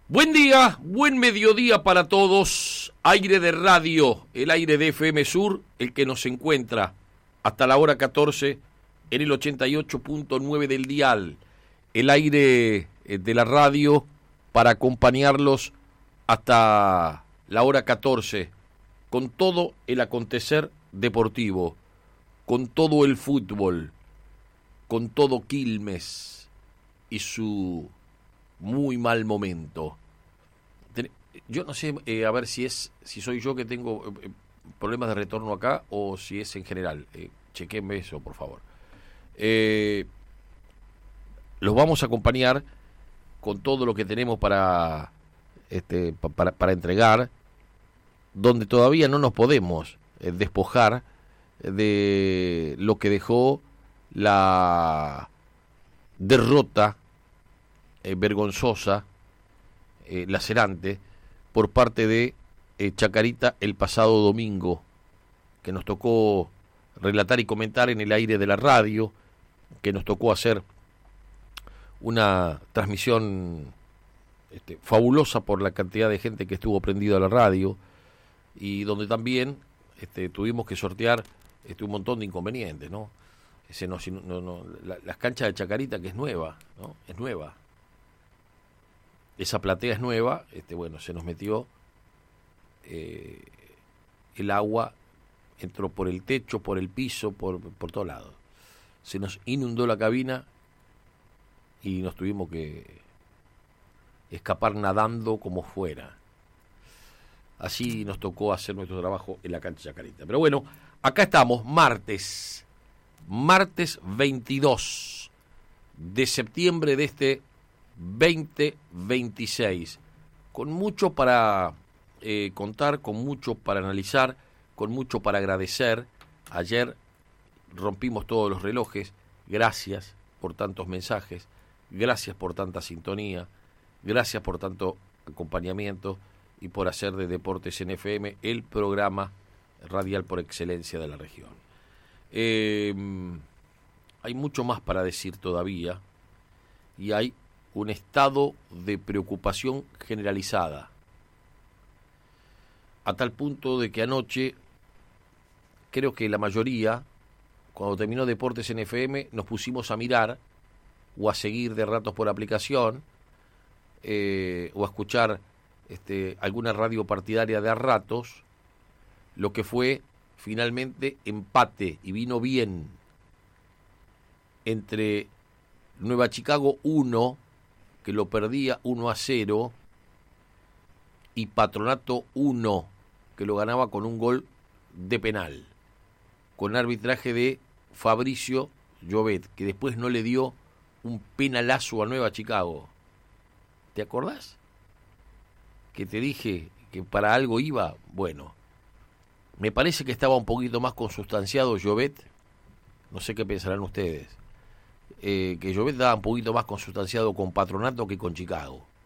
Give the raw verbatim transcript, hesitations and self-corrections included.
Buen día, buen mediodía para todos. Aire de radio, el aire de F M Sur, el que nos encuentra hasta la hora catorce en el ochenta y ocho punto nueve del dial. El aire de la radio para acompañarlos hasta la hora catorce con todo el acontecer deportivo, con todo el fútbol, con todo Quilmes y su muy mal momento. Yo no sé, eh, a ver si es si soy yo que tengo eh, problemas de retorno acá o si es en general. Eh, chequenme eso, por favor. Eh, los vamos a acompañar con todo lo que tenemos para, este, para, para entregar, donde todavía no nos podemos eh, despojar de lo que dejó la derrota eh, vergonzosa, eh, lacerante, por parte de eh, Chacarita el pasado domingo, que nos tocó relatar y comentar en el aire de la radio, que nos tocó hacer una transmisión este, fabulosa por la cantidad de gente que estuvo prendida a la radio, y donde también este, tuvimos que sortear este, un montón de inconvenientes, ¿no? Ese no, no, no la, las canchas de Chacarita, que es nueva, ¿no? Es nueva. Esa platea es nueva, este, bueno, se nos metió eh, el agua, entró por el techo, por el piso, por, por todos lados. Se nos inundó la cabina y nos tuvimos que escapar nadando como fuera. Así nos tocó hacer nuestro trabajo en la cancha Chacarita. Pero bueno, acá estamos, martes, martes veintidós de septiembre de este veinte veintiséis, con mucho para eh, contar, con mucho para analizar, con mucho para agradecer. Ayer rompimos todos los relojes, gracias por tantos mensajes, gracias por tanta sintonía, gracias por tanto acompañamiento y por hacer de Deportes en F M el programa radial por excelencia de la región. Eh, hay mucho más para decir todavía y hay un estado de preocupación generalizada, a tal punto de que anoche creo que la mayoría, cuando terminó Deportes en F M, nos pusimos a mirar o a seguir de ratos por aplicación eh, o a escuchar este, alguna radio partidaria de a ratos, lo que fue finalmente empate, y vino bien, entre Nueva Chicago uno, que lo perdía uno a cero, y Patronato uno, que lo ganaba con un gol de penal, con arbitraje de Fabricio Llobet, que después no le dio un penalazo a Nueva Chicago. ¿Te acordás? Que te dije que para algo iba. Bueno, me parece que estaba un poquito más consustanciado Llobet, no sé qué pensarán ustedes, eh, que Llobet daba un poquito más consustanciado con Patronato que con Chicago.